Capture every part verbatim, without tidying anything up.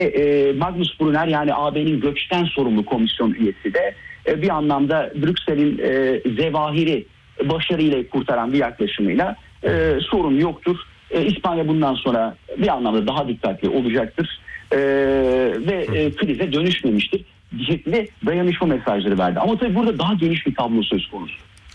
e, Magnus Brunner, yani A B'nin göçten sorumlu komisyon üyesi de e, bir anlamda Brüksel'in e, zevahiri başarıyla kurtaran bir yaklaşımıyla e, sorun yoktur. E, İspanya bundan sonra bir anlamda daha dikkatli olacaktır e, ve e, krize dönüşmemiştir şeklinde dayanışma mesajları verdi. Ama tabii burada daha geniş bir tablo söz konusu.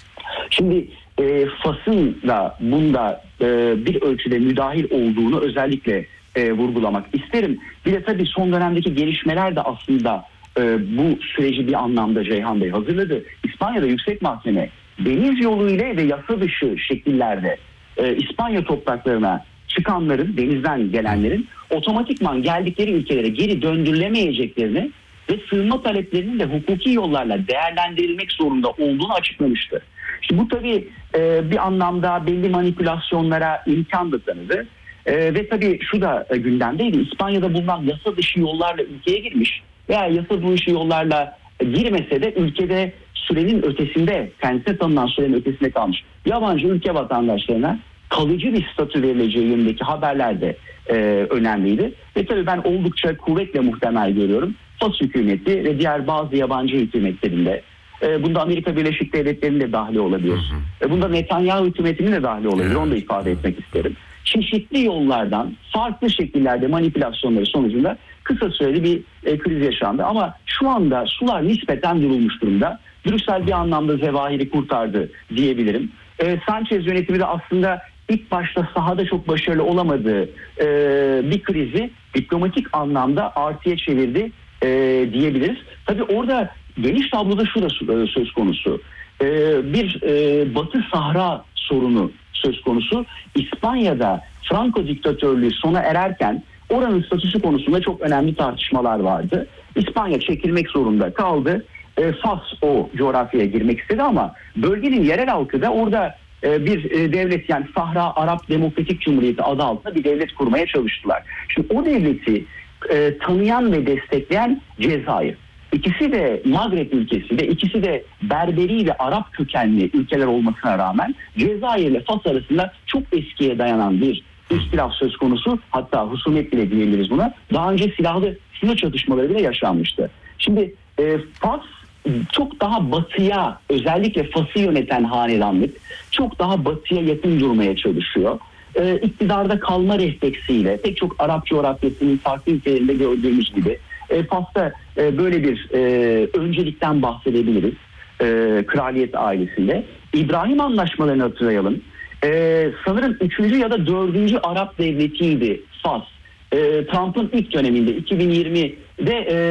Şimdi e, Fas'ın da bunda e, bir ölçüde müdahil olduğunu özellikle e, vurgulamak isterim. Bir de tabii son dönemdeki gelişmeler de aslında e, bu süreci bir anlamda Ceyhan Bey hazırladı. İspanya'da Yüksek Mahkeme deniz yoluyla ve yasa dışı şekillerde e, İspanya topraklarına çıkanların, denizden gelenlerin otomatikman geldikleri ülkelere geri döndürülemeyeceklerini ve sığınma taleplerinin de hukuki yollarla değerlendirilmek zorunda olduğunu açıklamıştı. İşte bu tabii e, bir anlamda belli manipülasyonlara imkan da tanıdı. E, ve tabii şu da e, gündemdeydi. İspanya'da bulunan yasa dışı yollarla ülkeye girmiş veya yasa dışı yollarla e, girmese de ülkede sürenin ötesinde, kendisine tanınan sürenin ötesinde kalmış yabancı ülke vatandaşlarına kalıcı bir statü verileceği yönündeki haberler de e, önemliydi. Ve tabii ben oldukça kuvvetle muhtemel görüyorum. Fas hükümeti ve diğer bazı yabancı hükümetlerinde, e, bunda Amerika Birleşik Devletleri'nin de dahli olabilir. E, bunda Netanyahu hükümetinin de dahli olabilir. Onu da ifade etmek isterim. Çeşitli yollardan, farklı şekillerde manipülasyonları sonucunda kısa süreli bir e, kriz yaşandı. Ama şu anda sular nispeten durulmuş durumda. Brüksel bir anlamda zevahiri kurtardı diyebilirim. E, Sanchez yönetimi de aslında ilk başta sahada çok başarılı olamadığı e, bir krizi diplomatik anlamda artıya çevirdi e, diyebiliriz. Tabii orada geniş tabloda şu da söz konusu. E, bir e, Batı Sahra sorunu söz konusu. İspanya'da Franco diktatörlüğü sona ererken oranın statüsü konusunda çok önemli tartışmalar vardı. İspanya çekilmek zorunda kaldı. E, Fas o coğrafyaya girmek istedi ama bölgenin yerel halkı da orada e, bir e, devlet, yani Sahra Arap Demokratik Cumhuriyeti adı altında bir devlet kurmaya çalıştılar. Şimdi o devleti e, tanıyan ve destekleyen Cezayir. İkisi de Magreb ülkesi ve ikisi de Berberi ve Arap kökenli ülkeler olmasına rağmen Cezayir ile Fas arasında çok eskiye dayanan bir ihtilaf söz konusu. Hatta husumet bile diyebiliriz buna. Daha önce silahlı sınır çatışmaları bile yaşanmıştı. Şimdi e, Fas çok daha batıya, özellikle Fas'ı yöneten hanedanlık çok daha batıya yakın durmaya çalışıyor. Ee, iktidarda kalma refleksiyle pek çok Arap coğrafyasının farklı ülkelerinde gördüğümüz gibi e, Fas'ta e, böyle bir e, öncelikten bahsedebiliriz. E, kraliyet ailesinde. İbrahim anlaşmalarını hatırlayalım. E, sanırım üçüncü ya da dördüncü Arap devletiydi Fas. E, Trump'ın ilk döneminde iki bin yirmide e,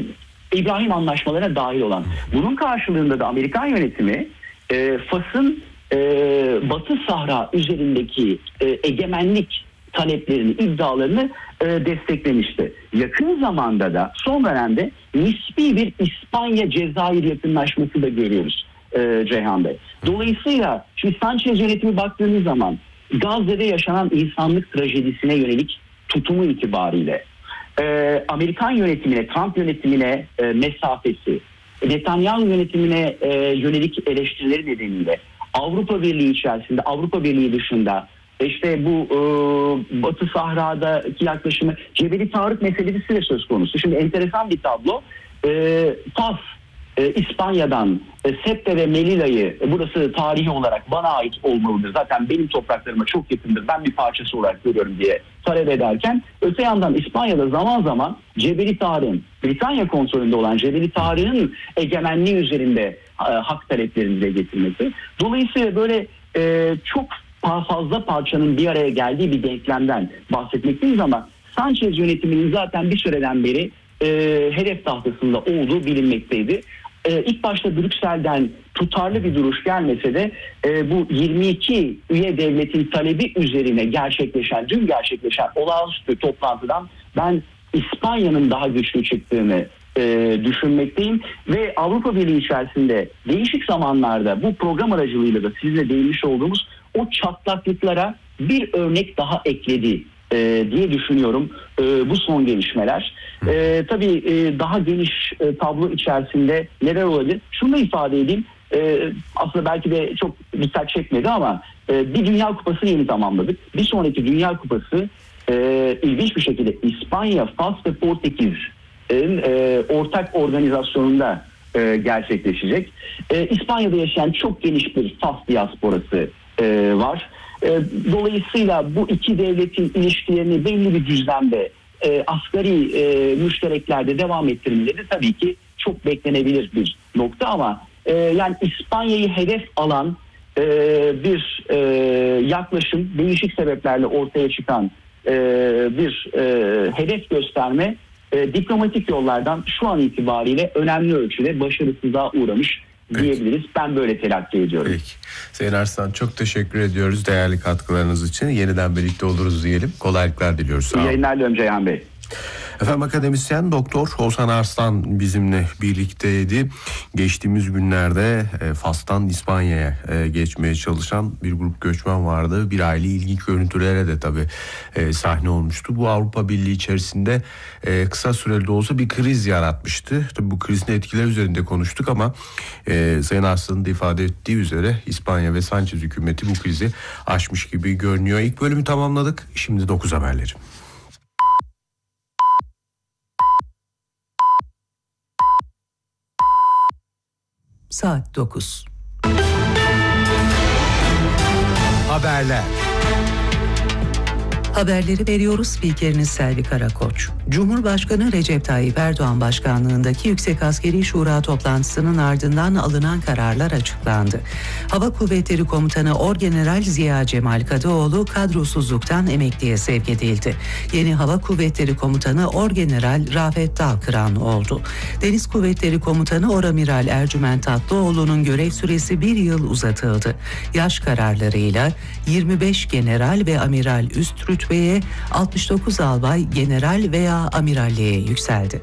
İbrahim anlaşmalarına dahil olan. Bunun karşılığında da Amerikan yönetimi e, Fas'ın e, Batı Sahra üzerindeki e, egemenlik taleplerini, iddialarını e, desteklemişti. Yakın zamanda da son dönemde nispi bir İspanya-Cezayir yakınlaşması da görüyoruz e, Ceyhan Bey. Dolayısıyla şimdi Sanchez yönetimi baktığımız zaman Gazze'de yaşanan insanlık trajedisine yönelik tutumu itibariyle Ee, Amerikan yönetimine, Trump yönetimine e, mesafesi, Netanyahu yönetimine e, yönelik eleştirileri nedeniyle Avrupa Birliği içerisinde, Avrupa Birliği dışında işte bu e, Batı Sahra'daki yaklaşımı, Cebeli Tarık meselesi de söz konusu. Şimdi enteresan bir tablo. E, Fas, e, İspanya'dan e, Ceuta ve Melilla'yı, e, burası tarihi olarak bana ait olmalıdır, zaten benim topraklarıma çok yakındır, ben bir parçası olarak görüyorum diye talep ederken, öte yandan İspanya'da zaman zaman Cebeli Tarık'ın, Britanya kontrolünde olan Cebeli Tarık'ın egemenliği üzerinde e, hak taleplerini dile getirmesi. Dolayısıyla böyle e, çok fazla parçanın bir araya geldiği bir denklemden bahsetmekteyiz ama Sanchez yönetiminin zaten bir süreden beri e, hedef tahtasında olduğu bilinmekteydi. E, ilk başta Brüksel'den tutarlı bir duruş gelmese de e, bu yirmi iki üye devletin talebi üzerine gerçekleşen, dün gerçekleşen olağanüstü toplantıdan ben İspanya'nın daha güçlü çıktığını e, düşünmekteyim ve Avrupa Birliği içerisinde değişik zamanlarda bu program aracılığıyla da sizinle değinmiş olduğumuz o çatlaklıklara bir örnek daha ekledi e, diye düşünüyorum e, bu son gelişmeler. E, tabii e, daha geniş e, tablo içerisinde neler olabilir? Şunu da ifade edeyim. E, aslında belki de çok dikkat çekmedi ama e, bir Dünya Kupası'nı yeni tamamladık. Bir sonraki Dünya Kupası e, ilginç bir şekilde İspanya, Fas ve Portekiz'in e, ortak organizasyonunda e, gerçekleşecek. E, İspanya'da yaşayan çok geniş bir Fas diasporası e, var. E, dolayısıyla bu iki devletin ilişkilerini belli bir düzlemde e, asgari e, müştereklerde devam ettirmeleri tabii ki çok beklenebilir bir nokta ama e, yani İspanya'yı hedef alan e, bir e, yaklaşım, değişik sebeplerle ortaya çıkan e, bir e, hedef gösterme e, diplomatik yollardan şu an itibariyle önemli ölçüde başarısızlığa uğramış diyebiliriz. Peki. Ben böyle telakki ediyorum. Peki. Sayın Arslan, çok teşekkür ediyoruz değerli katkılarınız için. Yeniden birlikte oluruz diyelim. Kolaylıklar diliyoruz. Sağ olun. İyi yayınlar diliyorum Ceyhan Bey. Efendim, akademisyen Doktor Oğuzhan Arslan bizimle birlikteydi. Geçtiğimiz günlerde e, Fas'tan İspanya'ya e, geçmeye çalışan bir grup göçmen vardı. Bir aile ilginç görüntülere de tabii e, sahne olmuştu. Bu Avrupa Birliği içerisinde e, kısa süreli de olsa bir kriz yaratmıştı. Tabii bu krizin etkileri üzerinde konuştuk ama e, Sayın Arslan'ın da ifade ettiği üzere İspanya ve Sanchez hükümeti bu krizi aşmış gibi görünüyor. İlk bölümü tamamladık. Şimdi dokuz haberleri. Saat dokuz. Haberler. Haberleri veriyoruz. Spikeriniz Selvi Karakoç. Cumhurbaşkanı Recep Tayyip Erdoğan başkanlığındaki Yüksek Askeri Şura toplantısının ardından alınan kararlar açıklandı. Hava Kuvvetleri Komutanı Orgeneral Ziya Cemal Kadıoğlu kadrosuzluktan emekliye sevk edildi. Yeni Hava Kuvvetleri Komutanı Orgeneral Rafet Dalkıran oldu. Deniz Kuvvetleri Komutanı Oramiral Ercüment Tatlıoğlu'nun görev süresi bir yıl uzatıldı. Yaş kararlarıyla yirmi beş general ve amiral üst rütbeye, altmış dokuz albay, general veya amiralliğe yükseldi.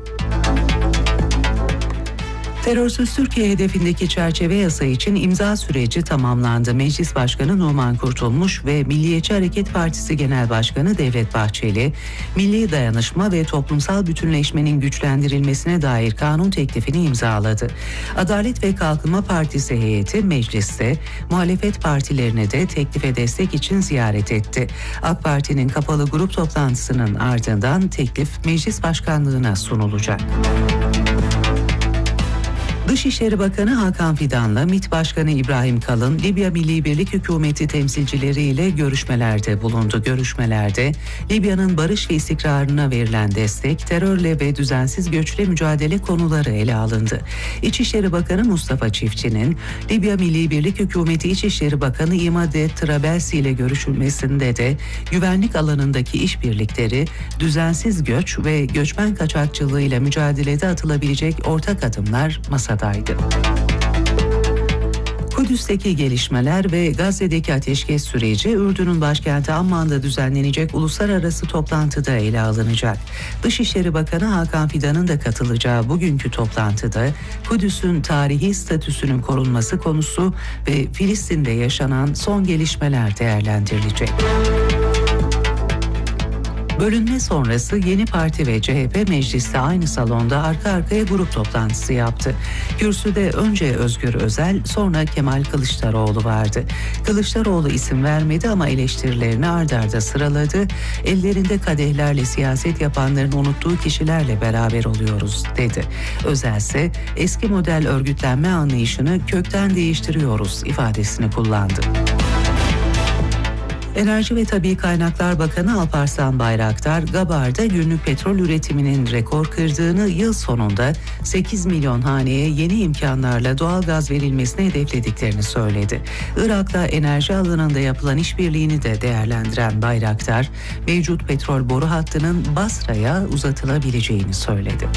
Terörsüz Türkiye hedefindeki çerçeve yasa için imza süreci tamamlandı. Meclis Başkanı Numan Kurtulmuş ve Milliyetçi Hareket Partisi Genel Başkanı Devlet Bahçeli, milli dayanışma ve toplumsal bütünleşmenin güçlendirilmesine dair kanun teklifini imzaladı. Adalet ve Kalkınma Partisi heyeti mecliste muhalefet partilerini de teklife destek için ziyaret etti. AK Parti'nin kapalı grup toplantısının ardından teklif meclis başkanlığına sunulacak. Dışişleri Bakanı Hakan Fidan'la MİT Başkanı İbrahim Kalın, Libya Milli Birlik Hükümeti temsilcileriyle görüşmelerde bulundu. Görüşmelerde Libya'nın barış ve istikrarına verilen destek, terörle ve düzensiz göçle mücadele konuları ele alındı. İçişleri Bakanı Mustafa Çiftçi'nin Libya Milli Birlik Hükümeti İçişleri Bakanı İmade Trabelsi ile görüşülmesinde de güvenlik alanındaki işbirlikleri, düzensiz göç ve göçmen kaçakçılığıyla mücadelede atılabilecek ortak adımlar masada. Kudüs'teki gelişmeler ve Gazze'deki ateşkes süreci Ürdün'ün başkenti Amman'da düzenlenecek uluslararası toplantıda ele alınacak. Dışişleri Bakanı Hakan Fidan'ın da katılacağı bugünkü toplantıda Kudüs'ün tarihi statüsünün korunması konusu ve Filistin'de yaşanan son gelişmeler değerlendirilecek. Bölünme sonrası Yeni Parti ve C H P mecliste aynı salonda arka arkaya grup toplantısı yaptı. Kürsüde önce Özgür Özel, sonra Kemal Kılıçdaroğlu vardı. Kılıçdaroğlu isim vermedi ama eleştirilerini ard arda sıraladı. Ellerinde kadehlerle siyaset yapanların unuttuğu kişilerle beraber oluyoruz dedi. Özel ise eski model örgütlenme anlayışını kökten değiştiriyoruz ifadesini kullandı. Enerji ve Tabii Kaynaklar Bakanı Alparslan Bayraktar, Gabar'da günlük petrol üretiminin rekor kırdığını, yıl sonunda sekiz milyon haneye yeni imkanlarla doğal gaz verilmesini hedeflediklerini söyledi. Irak'la enerji alanında yapılan işbirliğini de değerlendiren Bayraktar, mevcut petrol boru hattının Basra'ya uzatılabileceğini söyledi.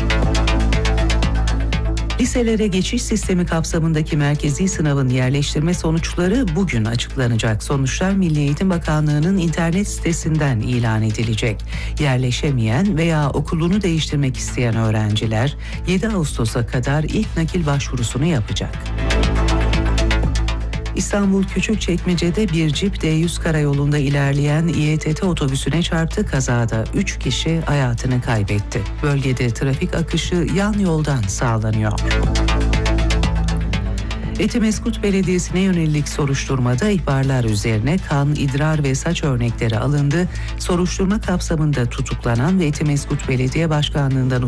Liselere geçiş sistemi kapsamındaki merkezi sınavın yerleştirme sonuçları bugün açıklanacak. Sonuçlar Milli Eğitim Bakanlığı'nın internet sitesinden ilan edilecek. Yerleşemeyen veya okulunu değiştirmek isteyen öğrenciler yedi Ağustos'a kadar ilk nakil başvurusunu yapacak. İstanbul Küçükçekmece'de bir Jeep D yüz karayolunda ilerleyen İ E T T otobüsüne çarptı. Kazada üç kişi hayatını kaybetti. Bölgede trafik akışı yan yoldan sağlanıyor. Etimeskut Belediyesi'ne yönelik soruşturmada ihbarlar üzerine kan, idrar ve saç örnekleri alındı. Soruşturma kapsamında tutuklanan ve Etimeskut Belediye Başkanlığı'ndan